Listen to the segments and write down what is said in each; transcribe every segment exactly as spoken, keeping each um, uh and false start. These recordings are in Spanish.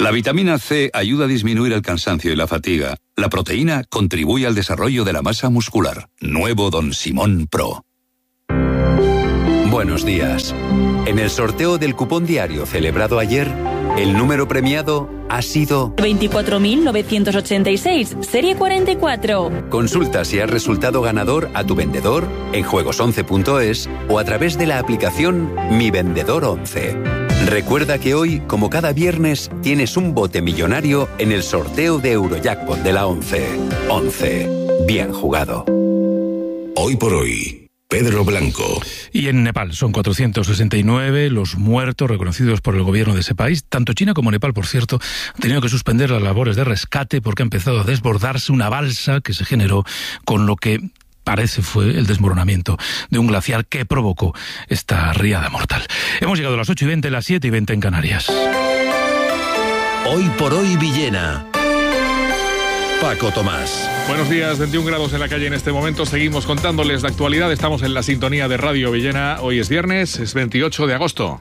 La vitamina C ayuda a disminuir el cansancio y la fatiga. La proteína contribuye al desarrollo de la masa muscular. Nuevo Don Simón Pro. Buenos días. En el sorteo del cupón diario celebrado ayer, el número premiado ha sido veinticuatro mil novecientos ochenta y seis, serie cuarenta y cuatro. Consulta si has resultado ganador a tu vendedor en juegos once punto es o a través de la aplicación Mi Vendedor once. Recuerda que hoy, como cada viernes, tienes un bote millonario en el sorteo de Eurojackpot de la once. once. Bien jugado. Hoy por hoy, Pedro Blanco. Y en Nepal son cuatrocientos sesenta y nueve los muertos reconocidos por el gobierno de ese país. Tanto China como Nepal, por cierto, han tenido que suspender las labores de rescate porque ha empezado a desbordarse una balsa que se generó con lo que parece fue el desmoronamiento de un glaciar que provocó esta riada mortal. Hemos llegado a las ocho y veinte, las siete y veinte en Canarias. Hoy por hoy, Villena. Paco Tomás. Buenos días, veintiún grados en la calle en este momento. Seguimos contándoles la actualidad. Estamos en la sintonía de Radio Villena. Hoy es viernes, es veintiocho de agosto.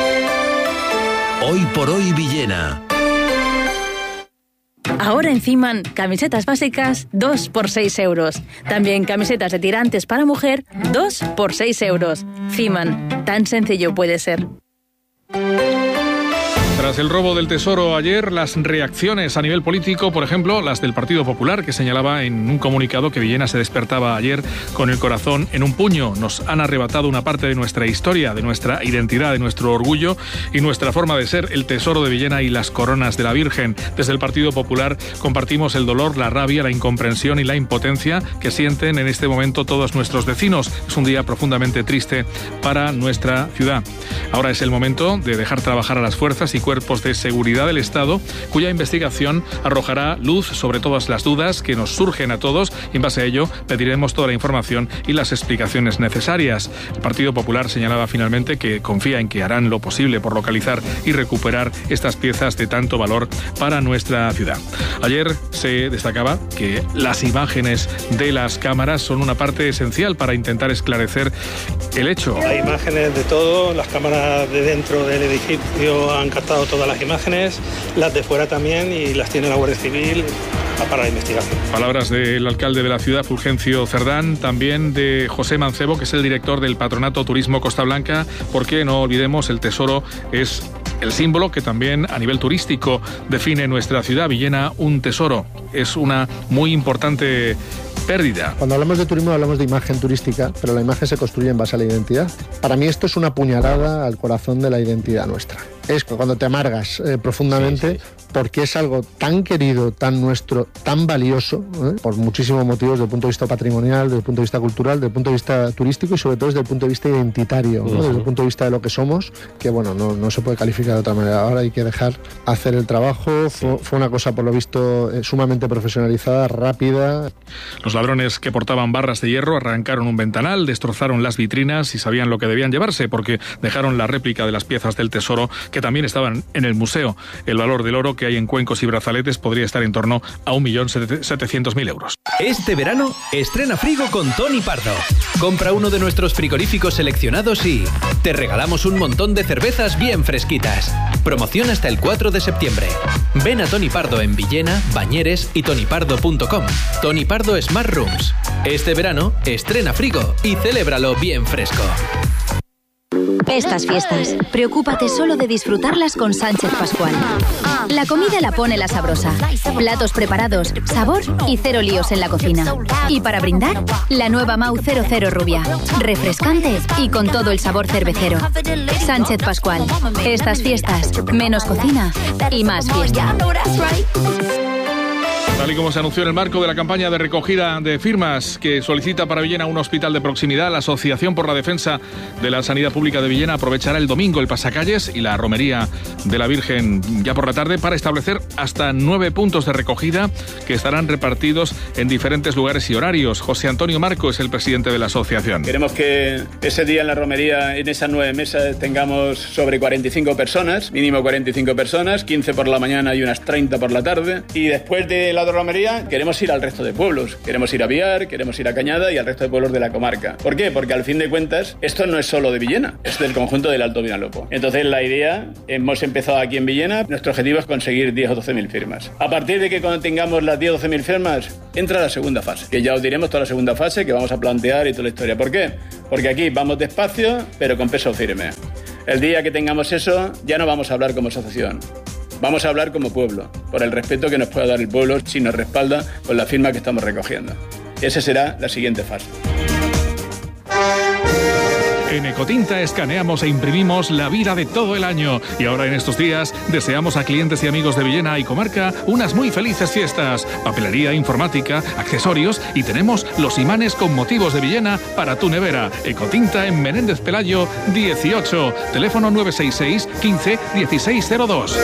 Hoy por hoy, Villena. Ahora en Ciman, camisetas básicas, dos por seis euros. También camisetas de tirantes para mujer, dos por seis euros. Ciman, tan sencillo puede ser. Tras el robo del Tesoro ayer, las reacciones a nivel político, por ejemplo, las del Partido Popular, que señalaba en un comunicado que Villena se despertaba ayer con el corazón en un puño. Nos han arrebatado una parte de nuestra historia, de nuestra identidad, de nuestro orgullo y nuestra forma de ser, el Tesoro de Villena y las coronas de la Virgen. Desde el Partido Popular compartimos el dolor, la rabia, la incomprensión y la impotencia que sienten en este momento todos nuestros vecinos. Es un día profundamente triste para nuestra ciudad. Ahora es el momento de dejar trabajar a las fuerzas y cuerpos de seguridad del Estado, cuya investigación arrojará luz sobre todas las dudas que nos surgen a todos y en base a ello pediremos toda la información y las explicaciones necesarias. El Partido Popular señalaba finalmente que confía en que harán lo posible por localizar y recuperar estas piezas de tanto valor para nuestra ciudad. Ayer se destacaba que las imágenes de las cámaras son una parte esencial para intentar esclarecer el hecho. Hay imágenes de todo, las cámaras de dentro del edificio han captado todas las imágenes, las de fuera también, y las tiene la Guardia Civil para la investigación. Palabras del alcalde de la ciudad, Fulgencio Cerdán, también de José Mancebo, que es el director del Patronato Turismo Costa Blanca, porque no olvidemos, el Tesoro es el símbolo que también a nivel turístico define nuestra ciudad. Villena, un tesoro, es una muy importante pérdida. Cuando hablamos de turismo hablamos de imagen turística, pero la imagen se construye en base a la identidad. Para mí esto es una puñalada al corazón de la identidad nuestra. Es cuando te amargas eh, profundamente, sí, sí, porque es algo tan querido, tan nuestro, tan valioso, ¿eh? por muchísimos motivos, desde el punto de vista patrimonial, desde el punto de vista cultural, desde el punto de vista turístico y sobre todo desde el punto de vista identitario, ¿no? Uh-huh. Desde el punto de vista de lo que somos, que bueno, no, no se puede calificar de otra manera. Ahora hay que dejar hacer el trabajo. Sí. Fue, fue una cosa, por lo visto, eh, sumamente profesionalizada, rápida. Los ladrones que portaban barras de hierro arrancaron un ventanal, destrozaron las vitrinas y sabían lo que debían llevarse, porque dejaron la réplica de las piezas del tesoro que también estaban en el museo. El valor del oro que hay en cuencos y brazaletes podría estar en torno a un millón setecientos mil euros. Este verano, estrena frigo con Tony Pardo. Compra uno de nuestros frigoríficos seleccionados y te regalamos un montón de cervezas bien fresquitas. Promoción hasta el cuatro de septiembre. Ven a Tony Pardo en Villena, Bañeres y tony pardo punto com. Tony Pardo Smart Rooms. Este verano, estrena frigo y celébralo bien fresco. Estas fiestas, preocúpate solo de disfrutarlas con Sánchez Pascual. La comida la pone la sabrosa. Platos preparados, sabor y cero líos en la cocina. Y para brindar, la nueva Mau cero cero Rubia. Refrescante y con todo el sabor cervecero. Sánchez Pascual. Estas fiestas, menos cocina y más fiesta. Tal y como se anunció en el marco de la campaña de recogida de firmas que solicita para Villena un hospital de proximidad, la Asociación por la Defensa de la Sanidad Pública de Villena aprovechará el domingo el pasacalles y la romería de la Virgen ya por la tarde para establecer hasta nueve puntos de recogida que estarán repartidos en diferentes lugares y horarios. José Antonio Marco es el presidente de la asociación. Queremos que ese día en la romería, en esas nueve mesas, tengamos sobre cuarenta y cinco personas, mínimo cuarenta y cinco personas, quince por la mañana y unas treinta por la tarde. Y después de la de romería queremos ir al resto de pueblos. Queremos ir a Biar, queremos ir a Cañada y al resto de pueblos de la comarca. ¿Por qué? Porque al fin de cuentas esto no es solo de Villena, es del conjunto del Alto Vinalopó. Entonces la idea, hemos empezado empezado aquí en Villena. Nuestro objetivo es conseguir diez o doce mil firmas. A partir de que cuando tengamos las diez o doce mil firmas, entra la segunda fase, que ya os diremos toda la segunda fase que vamos a plantear y toda la historia. ¿Por qué? Porque aquí vamos despacio, pero con peso firme. El día que tengamos eso, ya no vamos a hablar como asociación. Vamos a hablar como pueblo, por el respeto que nos pueda dar el pueblo si nos respalda con la firma que estamos recogiendo. Esa será la siguiente fase. En Ecotinta escaneamos e imprimimos la vida de todo el año. Y ahora en estos días deseamos a clientes y amigos de Villena y comarca unas muy felices fiestas. Papelería, informática, accesorios y tenemos los imanes con motivos de Villena para tu nevera. Ecotinta en Menéndez Pelayo dieciocho. Teléfono nueve seis seis, quince, dieciséis cero dos.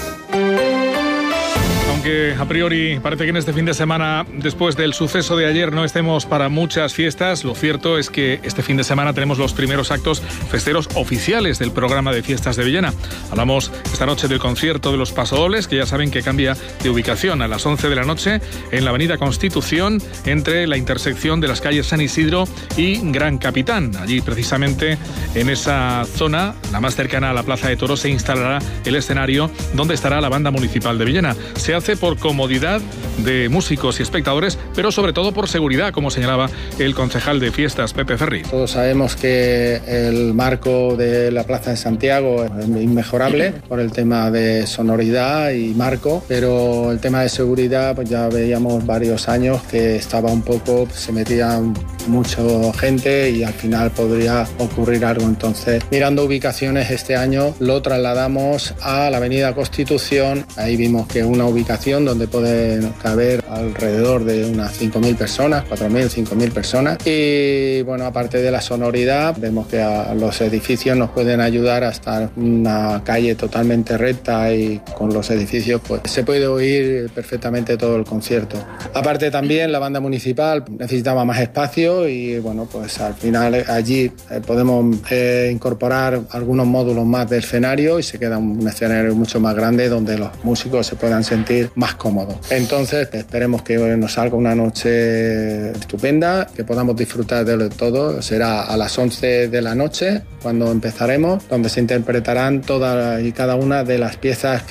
Aunque a priori parece que en este fin de semana, después del suceso de ayer, no estemos para muchas fiestas, lo cierto es que este fin de semana tenemos los primeros actos festeros oficiales del programa de fiestas de Villena. Hablamos esta noche del concierto de los Pasodobles, que ya saben que cambia de ubicación a las once de la noche en la avenida Constitución, entre la intersección de las calles San Isidro y Gran Capitán. Allí, precisamente, en esa zona, la más cercana a la Plaza de Toros, se instalará el escenario donde estará la banda municipal de Villena. Se hace por comodidad de músicos y espectadores, pero sobre todo por seguridad, como señalaba el concejal de fiestas, Pepe Ferri. Todos sabemos que el marco de la Plaza de Santiago es inmejorable por el tema de sonoridad y marco, pero el tema de seguridad, pues ya veíamos varios años que estaba un poco, se metía mucha gente y al final podría ocurrir algo. Entonces, mirando ubicaciones, este año lo trasladamos a la avenida Constitución. Ahí vimos que una ubicación donde pueden caber alrededor de unas cinco mil personas, cuatro mil, cinco mil personas. Y bueno, aparte de la sonoridad, vemos que a los edificios nos pueden ayudar a estar en una calle totalmente recta y con los edificios pues se puede oír perfectamente todo el concierto. Aparte también la banda municipal necesitaba más espacio y bueno, pues al final allí podemos eh, incorporar algunos módulos más del escenario y se queda un escenario mucho más grande donde los músicos se puedan sentir más cómodos. Entonces esperemos que nos salga una noche estupenda, que podamos disfrutar de todo. Será a las once de la noche cuando empezaremos, donde se interpretarán todas y cada una de las piezas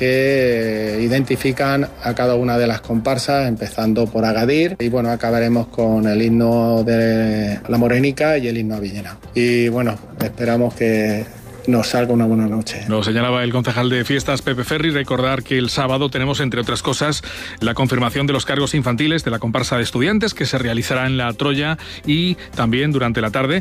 que identifican a cada una de las comparsas, empezando por Agadir, y bueno, acabaremos con el himno de la Morenica y el himno a Villena. Y bueno, esperamos que nos salga una buena noche. Lo señalaba el concejal de fiestas, Pepe Ferri. Recordar que el sábado tenemos, entre otras cosas, la confirmación de los cargos infantiles de la comparsa de estudiantes, que se realizará en la Troya, y también durante la tarde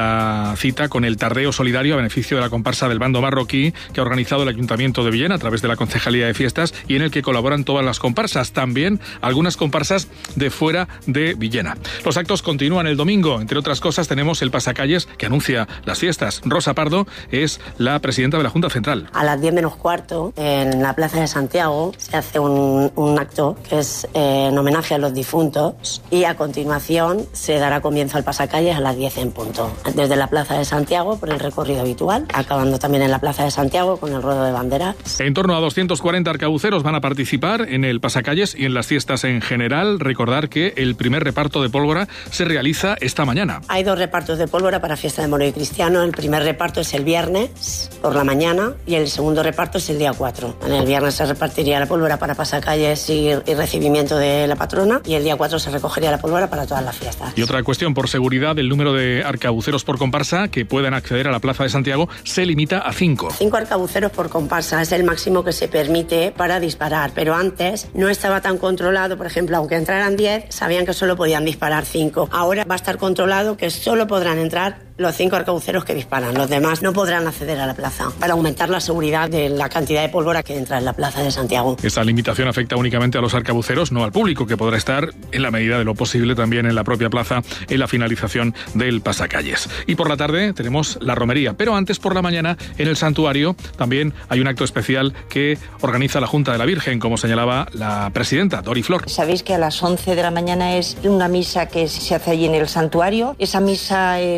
la cita con el tardeo solidario a beneficio de la comparsa del bando marroquí, que ha organizado el Ayuntamiento de Villena a través de la Concejalía de Fiestas, y en el que colaboran todas las comparsas, también algunas comparsas de fuera de Villena. Los actos continúan el domingo. Entre otras cosas, tenemos el pasacalles que anuncia las fiestas. Rosa Pardo es la presidenta de la Junta Central. A las diez menos cuarto, en la Plaza de Santiago, se hace un, un acto que es eh, en homenaje a los difuntos, y a continuación se dará comienzo al pasacalles a las diez en punto. Desde la Plaza de Santiago, por el recorrido habitual, acabando también en la Plaza de Santiago con el ruedo de banderas. En torno a doscientos cuarenta arcabuceros van a participar en el pasacalles y en las fiestas en general. Recordar que el primer reparto de pólvora se realiza esta mañana. Hay dos repartos de pólvora para Fiesta de Moro y Cristiano. El primer reparto es el viernes por la mañana y el segundo reparto es el día cuatro. En el viernes se repartiría la pólvora para pasacalles y, y recibimiento de la patrona, y el día cuatro se recogería la pólvora para todas las fiestas. Y otra cuestión, por seguridad, el número de arcabuceros por comparsa que puedan acceder a la Plaza de Santiago se limita a cinco. Cinco arcabuceros por comparsa es el máximo que se permite para disparar, pero antes no estaba tan controlado. Por ejemplo, aunque entraran diez, sabían que solo podían disparar cinco. Ahora va a estar controlado que solo podrán entrar los cinco arcabuceros que disparan. Los demás no podrán acceder a la plaza, para aumentar la seguridad de la cantidad de pólvora que entra en la Plaza de Santiago. Esta limitación afecta únicamente a los arcabuceros, no al público, que podrá estar en la medida de lo posible también en la propia plaza en la finalización del pasacalles. Y por la tarde tenemos la romería, pero antes, por la mañana, en el santuario también hay un acto especial que organiza la Junta de la Virgen, como señalaba la presidenta, Dori Flor. Sabéis que a las once de la mañana es una misa que se hace allí en el santuario. Esa misa es de los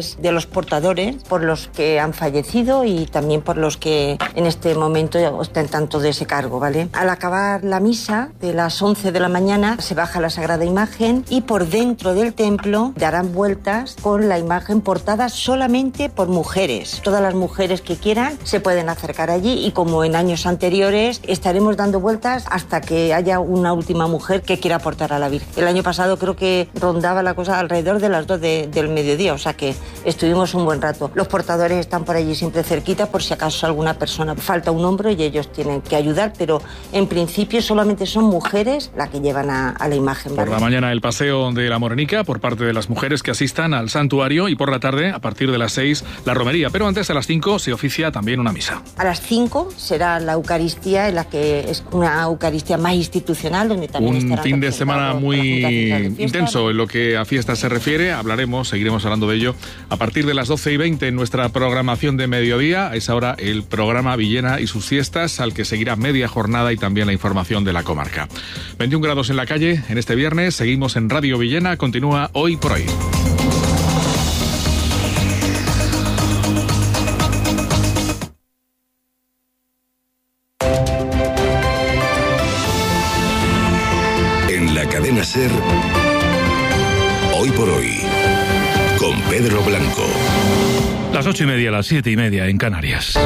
los portadores, por los que han fallecido y también por los que en este momento ostentan todo ese cargo, ¿vale? Al acabar la misa de las once de la mañana se baja la Sagrada Imagen y por dentro del templo darán vueltas con la imagen portada solamente por mujeres. Todas las mujeres que quieran se pueden acercar allí y como en años anteriores estaremos dando vueltas hasta que haya una última mujer que quiera portar a la Virgen. El año pasado creo que rondaba la cosa alrededor de las dos de, del mediodía, o sea que estuvimos un buen rato. Los portadores están por allí siempre cerquita por si acaso alguna persona falta un hombro y ellos tienen que ayudar, pero en principio solamente son mujeres las que llevan a, a la imagen, ¿vale? Por la mañana el paseo de la Morenica por parte de las mujeres que asistan al santuario y por la tarde, a partir de las seis, la romería. Pero antes de las cinco se oficia también una misa. A las cinco será la Eucaristía, en la que es una Eucaristía más institucional, donde también un fin de semana muy intenso en lo que a fiestas se refiere. Hablaremos, seguiremos hablando de ello a partir de las doce y veinte en nuestra programación de mediodía. A esa hora el programa Villena y sus fiestas, al que seguirá media jornada y también la información de la comarca. veintiún grados en la calle en este viernes. Seguimos en Radio Villena. Continúa Hoy por Hoy. En la cadena SER, Hoy por Hoy, con Pedro Blanco. Las ocho y media, las siete y media en Canarias.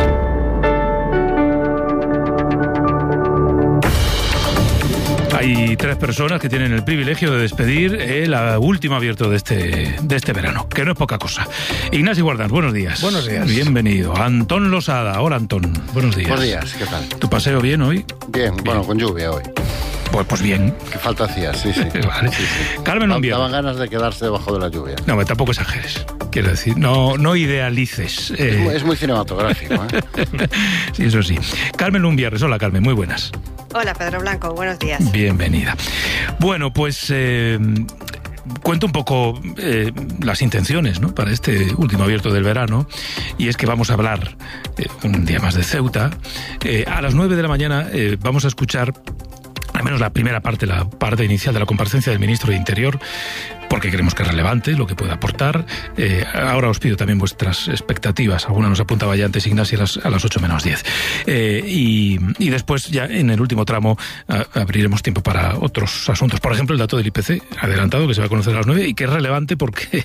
Hay tres personas que tienen el privilegio de despedir el último abierto de este, de este verano, que no es poca cosa. Ignacio Guardans, buenos días. Buenos días. Bienvenido. Antón Losada. Hola, Antón. Buenos días. Buenos días, ¿qué tal? ¿Tu paseo bien hoy? Bien, bien. Bueno, con lluvia hoy. Pues, pues bien. Qué falta hacía, sí, sí. Vale. sí, sí. Carmen Lumbier. Daban ganas de quedarse debajo de la lluvia. No, pero tampoco exageres. Quiero decir, no, no idealices. Eh... Es, muy, es muy cinematográfico, ¿eh? Sí, eso sí. Carmen Lumbier. Hola, Carmen, muy buenas. Hola, Pedro Blanco, buenos días. Bienvenida. Bueno, pues eh, cuento un poco eh, las intenciones, ¿no?, para este último abierto del verano, y es que vamos a hablar eh, un día más de Ceuta. Eh, a las nueve de la mañana eh, vamos a escuchar al menos la primera parte, la parte inicial de la comparecencia del ministro de Interior, porque creemos que es relevante lo que puede aportar. Eh, ahora os pido también vuestras expectativas. Alguna nos apuntaba ya antes Ignacio a las, a las ocho menos diez. Eh, y, y después, ya en el último tramo, a, abriremos tiempo para otros asuntos. Por ejemplo, el dato del I P C adelantado, que se va a conocer a las nueve, y que es relevante porque,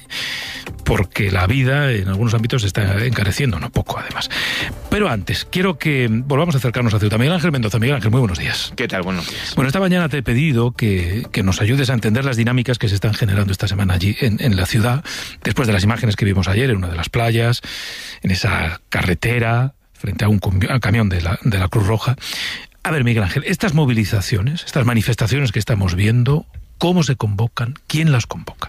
porque la vida en algunos ámbitos se está encareciendo, no poco además. Pero antes, quiero que volvamos a acercarnos a Ceuta. Miguel Ángel Mendoza. Miguel Ángel, muy buenos días. ¿Qué tal? Buenos días. Bueno, esta mañana te he pedido que, que nos ayudes a entender las dinámicas que se están generando esta semana allí en, en la ciudad, después de las imágenes que vimos ayer en una de las playas, en esa carretera, frente a un camión de la, de la Cruz Roja. A ver, Miguel Ángel, estas movilizaciones, estas manifestaciones que estamos viendo, ¿cómo se convocan? ¿Quién las convoca?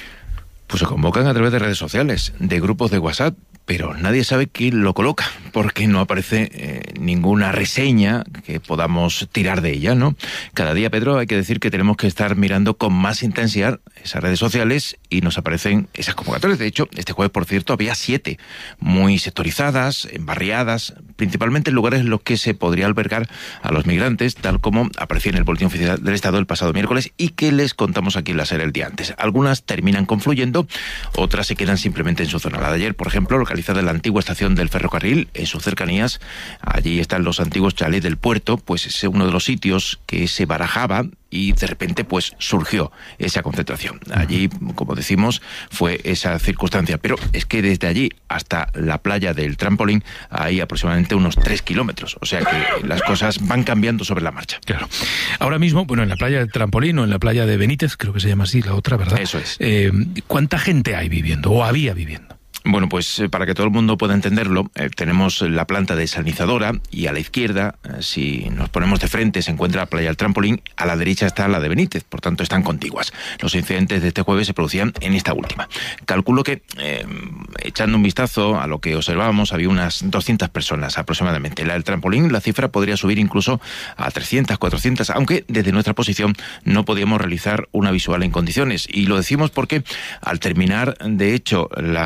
Pues se convocan a través de redes sociales, de grupos de WhatsApp, pero nadie sabe quién lo coloca, porque no aparece eh, ninguna reseña que podamos tirar de ella, ¿no? Cada día, Pedro, hay que decir que tenemos que estar mirando con más intensidad esas redes sociales y nos aparecen esas convocatorias. De hecho, este jueves, por cierto, había siete, muy sectorizadas, embarriadas, principalmente en lugares en los que se podría albergar a los migrantes, tal como aparecía en el Boletín Oficial del Estado el pasado miércoles y que les contamos aquí en la SER el día antes. Algunas terminan confluyendo, otras se quedan simplemente en su zona. La de ayer, por ejemplo, localizada en la antigua estación del ferrocarril, en sus cercanías, allí están los antiguos chalés del puerto, pues es uno de los sitios que se barajaba y de repente pues surgió esa concentración. Allí, como decimos, fue esa circunstancia, pero es que desde allí hasta la playa del Trampolín hay aproximadamente unos tres kilómetros, o sea que las cosas van cambiando sobre la marcha. Claro. Ahora mismo, bueno, en la playa del Trampolín o en la playa de Benítez, creo que se llama así la otra, ¿verdad? Eso es. Eh, ¿Cuánta gente hay viviendo o había viviendo? Bueno, pues eh, para que todo el mundo pueda entenderlo, eh, tenemos la planta desalinizadora y a la izquierda, eh, si nos ponemos de frente, se encuentra la playa del Trampolín, a la derecha está la de Benítez, por tanto están contiguas. Los incidentes de este jueves se producían en esta última. Calculo que, eh, echando un vistazo a lo que observábamos, había unas doscientas personas aproximadamente. La del Trampolín, la cifra podría subir incluso a trescientas, cuatrocientas, aunque desde nuestra posición no podíamos realizar una visual en condiciones. Y lo decimos porque al terminar, de hecho, la... Eh,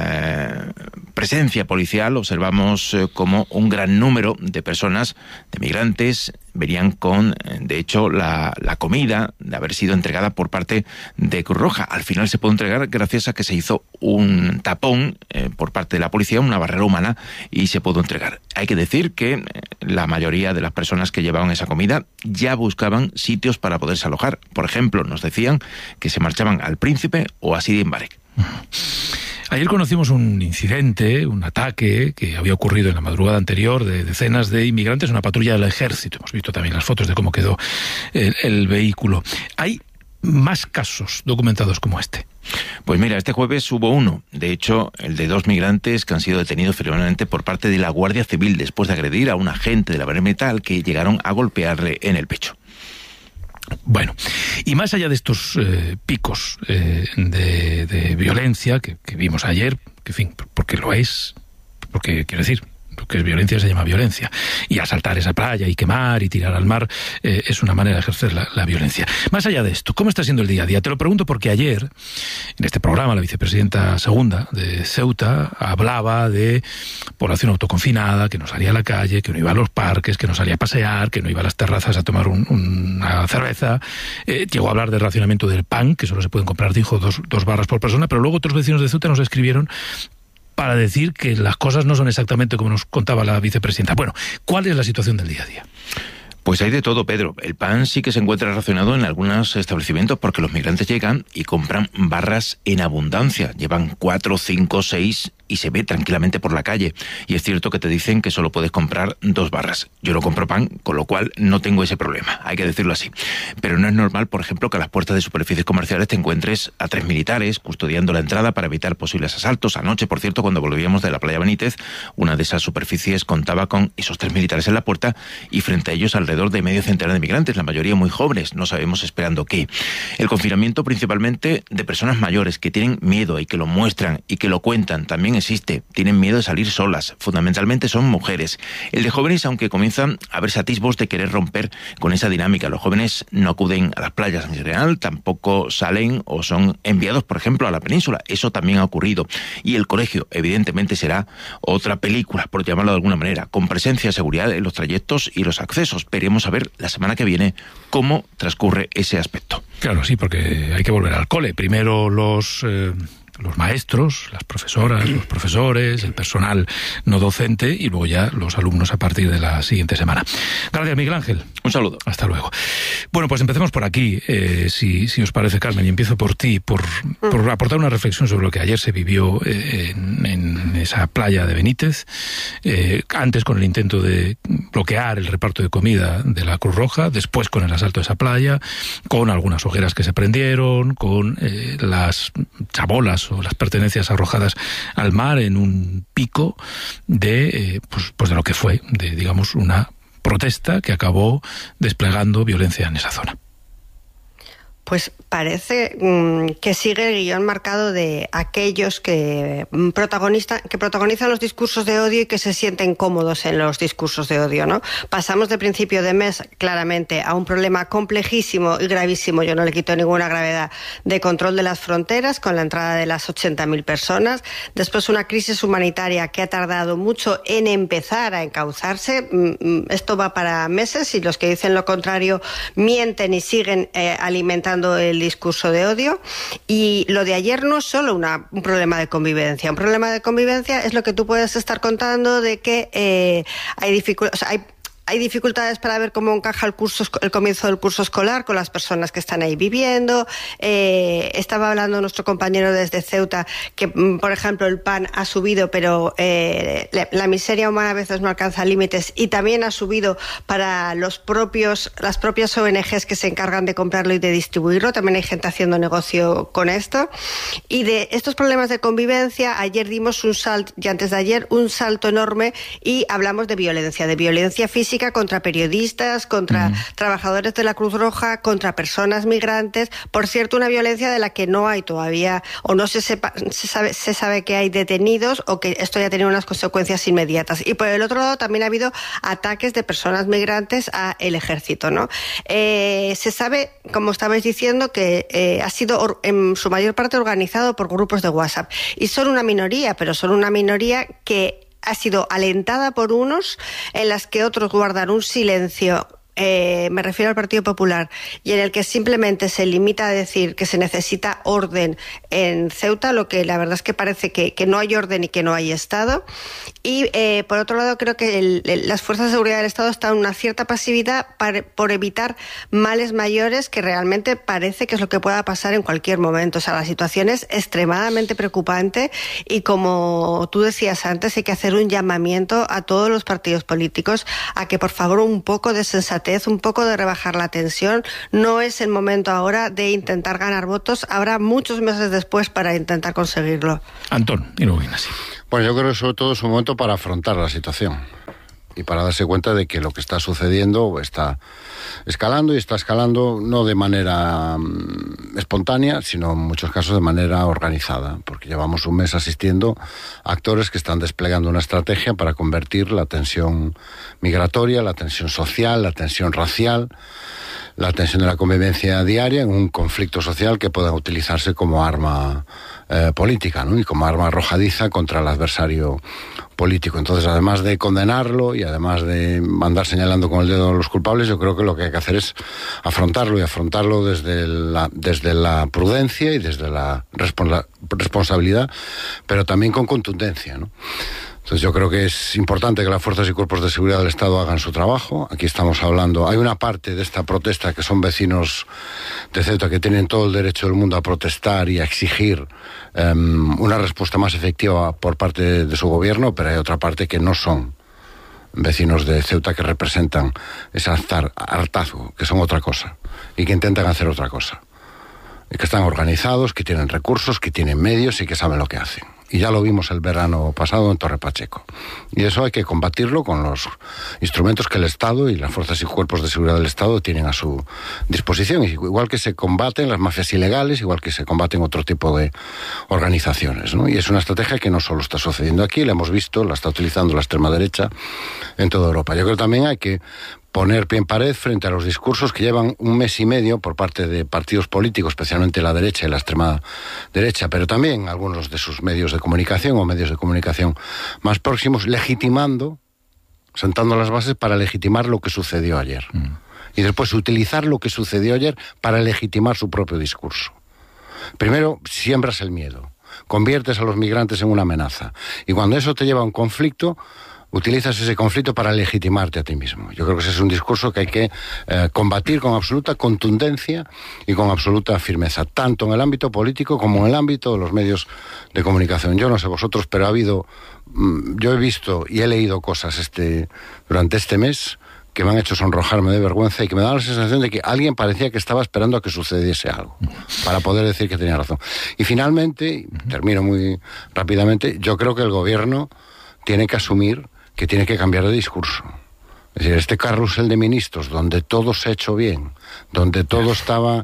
eh, presencia policial, observamos eh, como un gran número de personas, de migrantes, venían con, de hecho, la, la comida de haber sido entregada por parte de Cruz Roja. Al final se pudo entregar gracias a que se hizo un tapón eh, por parte de la policía, una barrera humana, y se pudo entregar. Hay que decir que eh, la mayoría de las personas que llevaban esa comida ya buscaban sitios para poderse alojar. Por ejemplo, nos decían que se marchaban al Príncipe o a Sidi Mbarek. Ayer conocimos un incidente, un ataque que había ocurrido en la madrugada anterior de decenas de inmigrantes, una patrulla del ejército. Hemos visto también las fotos de cómo quedó el, el vehículo. ¿Hay más casos documentados como este? Pues mira, este jueves hubo uno, de hecho, el de dos migrantes que han sido detenidos finalmente por parte de la Guardia Civil después de agredir a un agente de la Brigada Militar que llegaron a golpearle en el pecho. Bueno, y más allá de estos eh, picos eh, de, de violencia que, que vimos ayer, que en fin, porque lo es, porque quiero decir, lo que es violencia se llama violencia, y asaltar esa playa y quemar y tirar al mar eh, es una manera de ejercer la, la violencia. Más allá de esto, ¿cómo está siendo el día a día? Te lo pregunto porque ayer, en este programa, la vicepresidenta segunda de Ceuta hablaba de población autoconfinada, que no salía a la calle, que no iba a los parques, que no salía a pasear, que no iba a las terrazas a tomar un, una cerveza. Eh, llegó a hablar del racionamiento del pan, que solo se pueden comprar, dijo, dos, dos barras por persona, pero luego otros vecinos de Ceuta nos escribieron para decir que las cosas no son exactamente como nos contaba la vicepresidenta. Bueno, ¿cuál es la situación del día a día? Pues hay de todo, Pedro. El pan sí que se encuentra racionado en algunos establecimientos porque los migrantes llegan y compran barras en abundancia. Llevan cuatro, cinco, seis y se ve tranquilamente por la calle. Y es cierto que te dicen que solo puedes comprar dos barras. Yo no compro pan, con lo cual no tengo ese problema, hay que decirlo así. Pero no es normal, por ejemplo, que a las puertas de superficies comerciales te encuentres a tres militares custodiando la entrada para evitar posibles asaltos. Anoche, por cierto, cuando volvíamos de la playa Benítez, una de esas superficies contaba con esos tres militares en la puerta y frente a ellos alrededor de medio centenar de migrantes, la mayoría muy jóvenes, no sabemos esperando qué. El confinamiento principalmente de personas mayores que tienen miedo y que lo muestran y que lo cuentan, también existe. Tienen miedo de salir solas, fundamentalmente son mujeres. El de jóvenes, aunque comienzan a verse atisbos de querer romper con esa dinámica. Los jóvenes no acuden a las playas en general, tampoco salen o son enviados, por ejemplo, a la península. Eso también ha ocurrido. Y el colegio, evidentemente, será otra película, por llamarlo de alguna manera, con presencia de seguridad en los trayectos y los accesos. Veremos a ver la semana que viene cómo transcurre ese aspecto. Claro, sí, porque hay que volver al cole. Primero los... Eh... los maestros, las profesoras, los profesores, el personal no docente y luego ya los alumnos a partir de la siguiente semana. Gracias, Miguel Ángel. Un saludo. Hasta luego. Bueno, pues empecemos por aquí, eh, si, si os parece, Carmen, y empiezo por ti, por, por aportar una reflexión sobre lo que ayer se vivió eh, en, en esa playa de Benítez, eh, antes con el intento de bloquear el reparto de comida de la Cruz Roja, después con el asalto de esa playa, con algunas hogueras que se prendieron, con eh, las chabolas o las pertenencias arrojadas al mar en un pico de eh, pues, pues de lo que fue, de digamos una protesta que acabó desplegando violencia en esa zona. Pues parece mmm, que sigue el guión marcado de aquellos que, mmm, protagonista, que protagonizan los discursos de odio y que se sienten cómodos en los discursos de odio, ¿no? Pasamos de principio de mes, claramente, a un problema complejísimo y gravísimo, yo no le quito ninguna gravedad, de control de las fronteras, con la entrada de las ochenta mil personas. Después una crisis humanitaria que ha tardado mucho en empezar a encauzarse. Mmm, esto va para meses y los que dicen lo contrario mienten y siguen eh, alimentando el discurso de odio. Y lo de ayer no es solo una, un problema de convivencia. Un problema de convivencia es lo que tú puedes estar contando de que eh, hay dificultades, o sea, hay Hay dificultades para ver cómo encaja el curso, el comienzo del curso escolar con las personas que están ahí viviendo. Eh, estaba hablando nuestro compañero desde Ceuta que, por ejemplo, el pan ha subido, pero eh, la, la miseria humana a veces no alcanza límites, y también ha subido para los propios, las propias O N Ges que se encargan de comprarlo y de distribuirlo. También hay gente haciendo negocio con esto. Y de estos problemas de convivencia, ayer dimos un salto, y antes de ayer, un salto enorme, y hablamos de violencia, de violencia física física contra periodistas, contra mm. trabajadores de la Cruz Roja, contra personas migrantes. Por cierto, una violencia de la que no hay todavía, o no se, sepa, se, sabe, se sabe que hay detenidos, o que esto ya tiene unas consecuencias inmediatas. Y por el otro lado también ha habido ataques de personas migrantes al ejército, ¿no? Eh, se sabe, como estabais diciendo, que eh, ha sido or, en su mayor parte organizado por grupos de WhatsApp. Y son una minoría, pero son una minoría que ha sido alentada por unos, en las que otros guardan un silencio. Eh, me refiero al Partido Popular, y en el que simplemente se limita a decir que se necesita orden en Ceuta, lo que la verdad es que parece que, que no hay orden y que no hay Estado. Y eh, por otro lado, creo que el, el, las fuerzas de seguridad del Estado están en una cierta pasividad para, por evitar males mayores, que realmente parece que es lo que pueda pasar en cualquier momento. O sea, la situación es extremadamente preocupante, y como tú decías antes, hay que hacer un llamamiento a todos los partidos políticos a que por favor un poco de sensatez, un poco de rebajar la tensión. No es el momento ahora de intentar ganar votos, habrá muchos meses después para intentar conseguirlo. Antón, y luego Ignacio. Bueno, yo creo que sobre todo es un momento para afrontar la situación y para darse cuenta de que lo que está sucediendo está escalando, y está escalando no de manera um, espontánea, sino en muchos casos de manera organizada, porque llevamos un mes asistiendo a actores que están desplegando una estrategia para convertir la tensión migratoria, la tensión social, la tensión racial, la tensión de la convivencia diaria en un conflicto social que pueda utilizarse como arma eh, política, ¿no? Y como arma arrojadiza contra el adversario político. Entonces, además de condenarlo y además de andar señalando con el dedo a los culpables, yo creo que lo que hay que hacer es afrontarlo, y afrontarlo desde la, desde la prudencia y desde la responsa- responsabilidad, pero también con contundencia, ¿no? Entonces yo creo que es importante que las fuerzas y cuerpos de seguridad del Estado hagan su trabajo. Aquí estamos hablando, hay una parte de esta protesta que son vecinos de Ceuta que tienen todo el derecho del mundo a protestar y a exigir um, una respuesta más efectiva por parte de, de su gobierno, pero hay otra parte que no son vecinos de Ceuta, que representan ese hartazgo, que son otra cosa y que intentan hacer otra cosa. Y que están organizados, que tienen recursos, que tienen medios y que saben lo que hacen. Y ya lo vimos el verano pasado en Torre Pacheco. Y eso hay que combatirlo con los instrumentos que el Estado y las fuerzas y cuerpos de seguridad del Estado tienen a su disposición. Igual que se combaten las mafias ilegales, igual que se combaten otro tipo de organizaciones, ¿no? Y es una estrategia que no solo está sucediendo aquí, la hemos visto, la está utilizando la extrema derecha en toda Europa. Yo creo que también hay que poner pie en pared frente a los discursos que llevan un mes y medio por parte de partidos políticos, especialmente la derecha y la extrema derecha, pero también algunos de sus medios de comunicación o medios de comunicación más próximos, legitimando, sentando las bases para legitimar lo que sucedió ayer. Mm. Y después utilizar lo que sucedió ayer para legitimar su propio discurso. Primero, siembras el miedo, conviertes a los migrantes en una amenaza. Y cuando eso te lleva a un conflicto, utilizas ese conflicto para legitimarte a ti mismo. Yo creo que ese es un discurso que hay que eh, combatir con absoluta contundencia y con absoluta firmeza, tanto en el ámbito político como en el ámbito de los medios de comunicación. Yo no sé vosotros, pero ha habido, mmm, yo he visto y he leído cosas este durante este mes que me han hecho sonrojarme de vergüenza y que me da la sensación de que alguien parecía que estaba esperando a que sucediese algo para poder decir que tenía razón. Y finalmente, termino muy rápidamente, yo creo que el gobierno tiene que asumir que tiene que cambiar de discurso. Es decir, este carrusel de ministros, donde todo se ha hecho bien, donde todo estaba...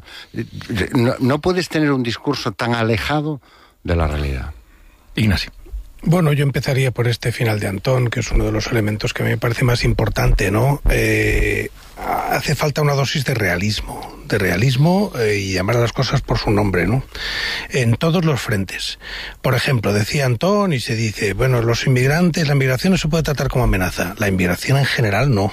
No, no puedes tener un discurso tan alejado de la realidad. Ignacio. Bueno, yo empezaría por este final de Antón, que es uno de los elementos que me parece más importante, ¿no? Eh, hace falta una dosis de realismo, de realismo eh, y llamar a las cosas por su nombre, ¿no? En todos los frentes. Por ejemplo, decía Antón y se dice, bueno, los inmigrantes, la inmigración no se puede tratar como amenaza. La inmigración en general no.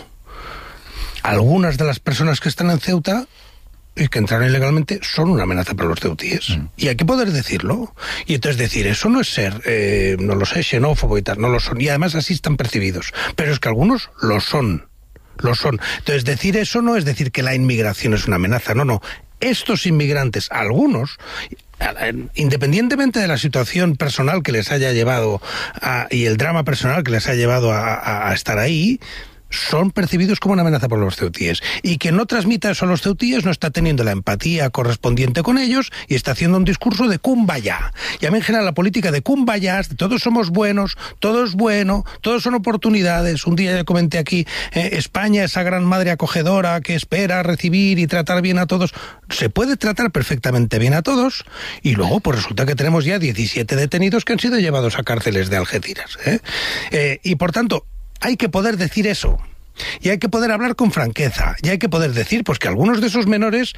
Algunas de las personas que están en Ceuta y que entraron ilegalmente son una amenaza para los ceutíes. Mm. Y hay que poder decirlo. Y entonces decir, eso no es ser, eh, no lo sé, xenófobo y tal, no lo son. Y además así están percibidos. Pero es que algunos lo son. Lo son. Entonces decir eso no es decir que la inmigración es una amenaza. No, no. Estos inmigrantes, algunos, independientemente de la situación personal que les haya llevado a, y el drama personal que les ha llevado a, a, a estar ahí, son percibidos como una amenaza por los ceutíes. Y quien no transmita eso a los ceutíes no está teniendo la empatía correspondiente con ellos y está haciendo un discurso de kumbaya. Y a mí en general la política de kumbayas, de todos somos buenos, todo es bueno, todos son oportunidades. Un día ya comenté aquí, eh, España, esa gran madre acogedora que espera recibir y tratar bien a todos. Se puede tratar perfectamente bien a todos y luego pues resulta que tenemos ya diecisiete detenidos que han sido llevados a cárceles de Algeciras. ¿eh? Eh, y por tanto, hay que poder decir eso. Y hay que poder hablar con franqueza, y hay que poder decir pues que algunos de esos menores,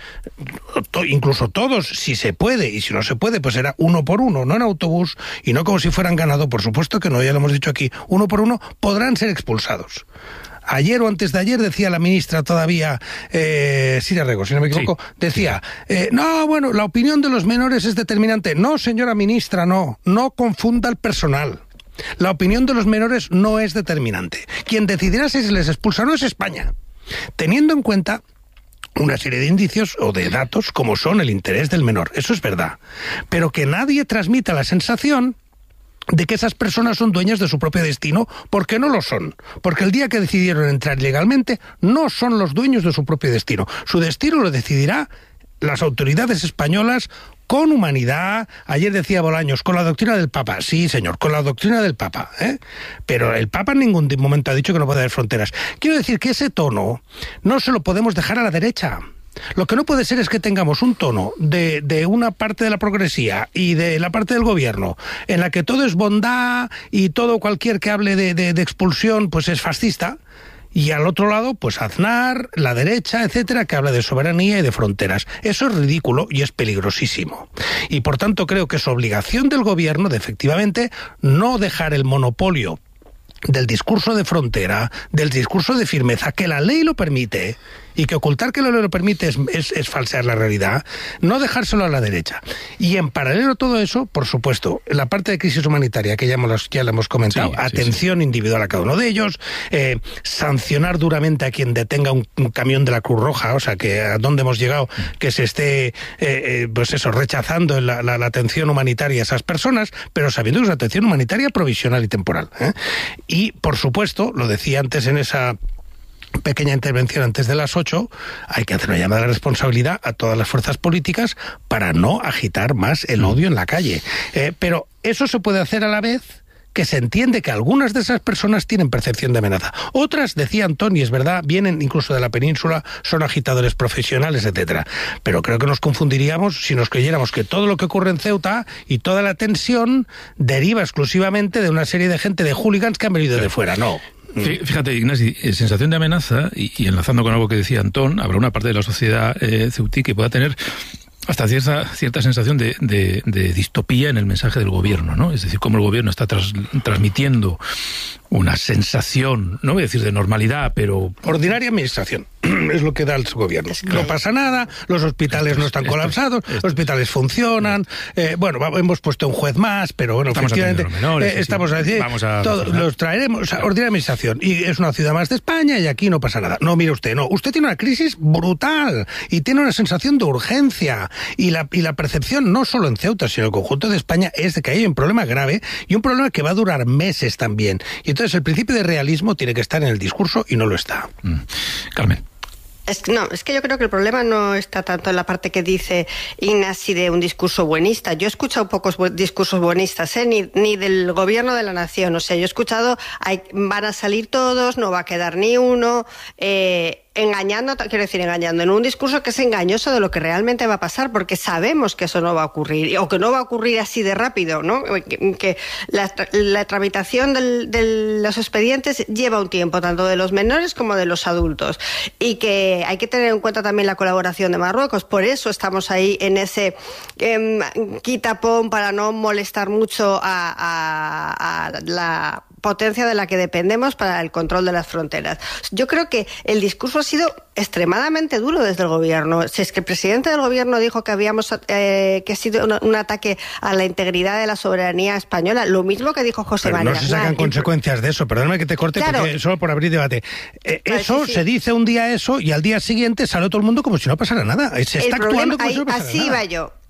to, incluso todos, si se puede, y si no se puede, pues será uno por uno, no en autobús, y no como si fueran ganado, por supuesto que no, ya lo hemos dicho aquí, uno por uno, podrán ser expulsados. Ayer o antes de ayer decía la ministra todavía, eh, Siria Rego, si no me equivoco, sí, decía, eh, no, bueno, la opinión de los menores es determinante. No, señora ministra, no, no confunda el personal. La opinión de los menores no es determinante. Quien decidirá si se les expulsa no es España, teniendo en cuenta una serie de indicios o de datos como son el interés del menor. Eso es verdad. Pero que nadie transmita la sensación de que esas personas son dueñas de su propio destino, porque no lo son. Porque el día que decidieron entrar ilegalmente, no son los dueños de su propio destino. Su destino lo decidirá las autoridades españolas con humanidad. Ayer decía Bolaños, con la doctrina del Papa. Sí, señor, con la doctrina del Papa, ¿eh? Pero el Papa en ningún momento ha dicho que no puede haber fronteras. Quiero decir que ese tono no se lo podemos dejar a la derecha. Lo que no puede ser es que tengamos un tono de, de una parte de la progresía y de la parte del gobierno en la que todo es bondad y todo cualquier que hable de, de, de expulsión pues es fascista. Y al otro lado, pues Aznar, la derecha, etcétera, que habla de soberanía y de fronteras. Eso es ridículo y es peligrosísimo. Y por tanto creo que es obligación del gobierno de efectivamente no dejar el monopolio del discurso de frontera, del discurso de firmeza, que la ley lo permite, y que ocultar que la ley lo permite es, es, es falsear la realidad, no dejárselo a la derecha. Y en paralelo a todo eso, por supuesto, la parte de crisis humanitaria, que ya, hemos, ya la hemos comentado, sí, atención sí, sí. individual a cada uno de ellos, eh, sancionar duramente a quien detenga un, un camión de la Cruz Roja, o sea, que a dónde hemos llegado, que se esté, eh, eh, pues eso, rechazando la, la, la atención humanitaria a esas personas, pero sabiendo que es una atención humanitaria provisional y temporal. ¿eh? Y, por supuesto, lo decía antes en esa pequeña intervención antes de las ocho, hay que hacer una llamada de responsabilidad a todas las fuerzas políticas para no agitar más el odio en la calle. Eh, pero eso se puede hacer a la vez que se entiende que algunas de esas personas tienen percepción de amenaza. Otras, decía Antón, y es verdad, vienen incluso de la península, son agitadores profesionales, etcétera. Pero creo que nos confundiríamos si nos creyéramos que todo lo que ocurre en Ceuta y toda la tensión deriva exclusivamente de una serie de gente, de hooligans que han venido de fuera. No. Fíjate, Ignasi, sensación de amenaza, y, y enlazando con algo que decía Antón, habrá una parte de la sociedad eh, ceutí que pueda tener hasta cierta, cierta sensación de, de, de distopía en el mensaje del gobierno, ¿no? Es decir, cómo el gobierno está tras, transmitiendo una sensación, no voy a decir de normalidad, pero... ordinaria administración. Es lo que da el gobierno. Claro. No pasa nada, los hospitales esto, no están esto, colapsados, esto, los hospitales funcionan, eh, bueno, hemos puesto un juez más, pero bueno, estamos efectivamente, menores, eh, estamos sí, a decir, vamos a todo, los traeremos, o sea, ordinaria administración, y es una ciudad más de España y aquí no pasa nada. No, mire usted, no, usted tiene una crisis brutal y tiene una sensación de urgencia, y la, y la percepción no solo en Ceuta, sino en el conjunto de España es de que hay un problema grave y un problema que va a durar meses también. Y entonces el principio de realismo tiene que estar en el discurso y no lo está. Mm. Carmen. Es que, no, es que yo creo que el problema no está tanto en la parte que dice Ignasi de un discurso buenista. Yo he escuchado pocos bu- discursos buenistas, ¿eh? ni, ni del gobierno de la nación. O sea, yo he escuchado, hay, van a salir todos, no va a quedar ni uno, eh, engañando, quiero decir, engañando en un discurso que es engañoso de lo que realmente va a pasar, porque sabemos que eso no va a ocurrir, o que no va a ocurrir así de rápido, ¿no? Que, que la, la tramitación del, de los expedientes lleva un tiempo, tanto de los menores como de los adultos, y que hay que tener en cuenta también la colaboración de Marruecos. Por eso estamos ahí en ese eh, quitapón para no molestar mucho a, a, a la potencia de la que dependemos para el control de las fronteras. Yo creo que el discurso ha sido extremadamente duro desde el gobierno. Si es que el presidente del gobierno dijo que habíamos eh, que ha sido un, un ataque a la integridad de la soberanía española, lo mismo que dijo José Pero María. no se sacan Aznar. Consecuencias de eso. Perdóname que te corte, claro, porque solo por abrir debate. Eh, vale, eso sí, sí. Se dice un día eso y al día siguiente sale todo el mundo como si no pasara nada. Se está el actuando problema, como ahí, si no pasara así nada. va yo.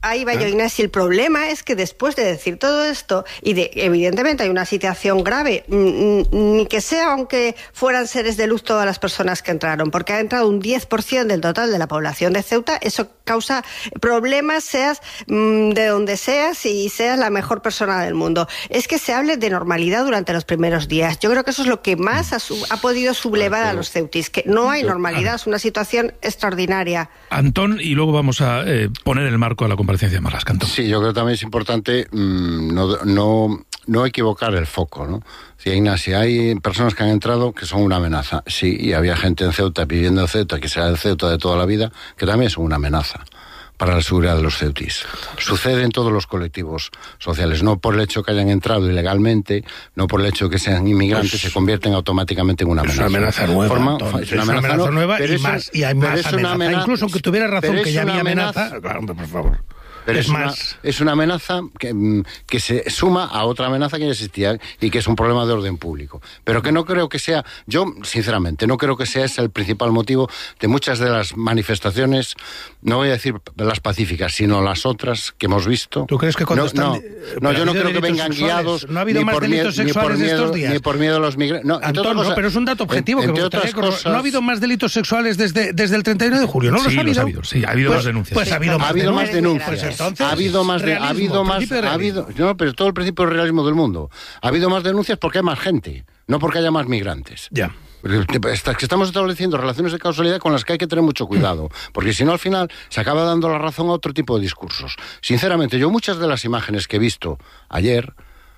Ahí va yo, ¿Eh? Inés. Y el problema es que después de decir todo esto, y de evidentemente hay una situación grave, ni que sea aunque fueran seres de luz todas las personas que entraron, porque ha entrado un diez por ciento del total de la población de Ceuta, eso causa problemas, seas mmm, de donde seas y seas la mejor persona del mundo. Es que se hable de normalidad durante los primeros días. Yo creo que eso es lo que más ha, su- ha podido sublevar a los ceutis, que no hay normalidad, es una situación extraordinaria. Antón, y luego vamos a eh, poner el marco a la comparecencia de Marlaska. Antón. Sí, yo creo que también es importante mmm, no, no, no equivocar el foco, ¿no? Sí, Ignacio, hay personas que han entrado que son una amenaza. Sí, y había gente en Ceuta viviendo en Ceuta, que será de Ceuta de toda la vida, que también son una amenaza para la seguridad de los ceutis. Sucede en todos los colectivos sociales, no por el hecho que hayan entrado ilegalmente, no por el hecho que sean inmigrantes, pues, se convierten automáticamente en una amenaza. Es una amenaza nueva. Forma, Antón, es una amenaza, es una amenaza no, nueva y es más, un, y hay más amenaza. amenaza. Incluso aunque tuviera razón que ya había amenaza, amenaza, claro, por favor. Pero es, es, más. Una, es una amenaza que, que se suma a otra amenaza que ya existía y que es un problema de orden público. Pero que no creo que sea, yo sinceramente, no creo que sea ese el principal motivo de muchas de las manifestaciones, no voy a decir las pacíficas, sino las otras que hemos visto. ¿Tú crees que cuando no, están, no, no, yo no creo que vengan sexuales? guiados ¿No ha habido ni más por delitos miedo, sexuales ni por miedo, estos días? ni por miedo a los migrantes. No, Antón, no, pero es un dato objetivo en, que me gustaría cosas, ¿No ha habido más delitos sexuales desde, desde el treinta y uno de julio? ¿No sí, los ha habido? Los ha habido, sí, ha habido pues, más denuncias. Pues ha habido más ha habido denuncias. más denuncias. Pues entonces, ha habido más, de, ha habido más, ha habido, no, pero todo el principio del realismo del mundo. Ha habido más denuncias porque hay más gente, no porque haya más migrantes. Ya. Estamos estableciendo relaciones de causalidad con las que hay que tener mucho cuidado, porque si no al final se acaba dando la razón a otro tipo de discursos. Sinceramente, yo muchas de las imágenes que he visto ayer